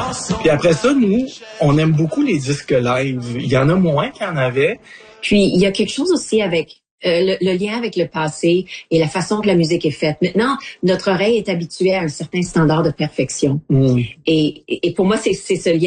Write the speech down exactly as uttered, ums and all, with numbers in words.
Puis après ça, nous, on aime beaucoup les disques live. Il y en a moins qu'il y en avait. Puis, il y a quelque chose aussi avec euh, le, le lien avec le passé et la façon que la musique est faite. Maintenant, notre oreille est habituée à un certain standard de perfection. Mmh. Et, et pour moi, c'est, c'est ce lien